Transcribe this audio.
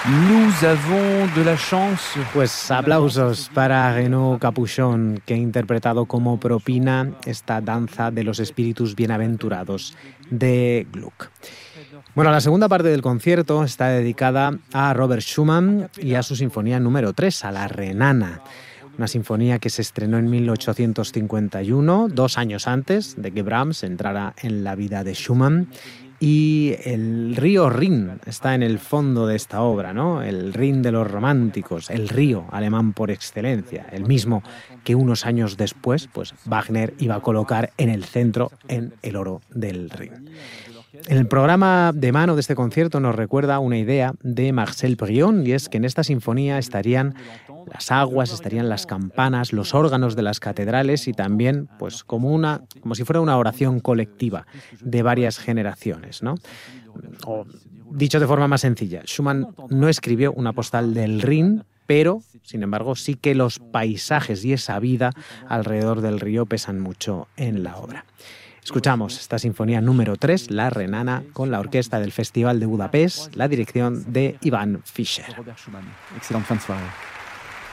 Nous avons de la chance. Pues aplausos para Renaud Capuchon, que ha interpretado como propina esta danza de los espíritus bienaventurados de Gluck. Bueno, la segunda parte del concierto está dedicada a Robert Schumann y a su sinfonía número 3, a la Renana. Una sinfonía que se estrenó en 1851, 2 años antes de que Brahms entrara en la vida de Schumann. Y el río Rin está en el fondo de esta obra, ¿no? El Rin de los románticos, el río alemán por excelencia, el mismo que unos años después, pues Wagner iba a colocar en el centro, en el oro del Rin. En el programa de mano de este concierto nos recuerda una idea de Marcel Brion, y es que en esta sinfonía estarían las aguas, estarían las campanas, los órganos de las catedrales y también pues como si fuera una oración colectiva de varias generaciones, ¿no? O dicho de forma más sencilla, Schumann no escribió una postal del Rin, pero, sin embargo, sí que los paisajes y esa vida alrededor del río pesan mucho en la obra. Escuchamos esta sinfonía número 3, La Renana, con la orquesta del Festival de Budapest, la dirección de Ivan Fischer. Excellente fin de soirée.